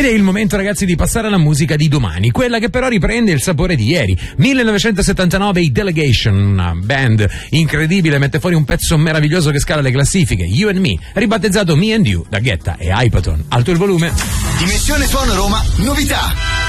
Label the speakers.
Speaker 1: Ed è il momento, ragazzi, di passare alla musica di domani, quella che però riprende il sapore di ieri. 1979, i Delegation, una band incredibile, mette fuori un pezzo meraviglioso che scala le classifiche, You and Me, ribattezzato Me and You da Guetta e Hypaton. Alto il volume.
Speaker 2: Dimensione Suono Roma, novità.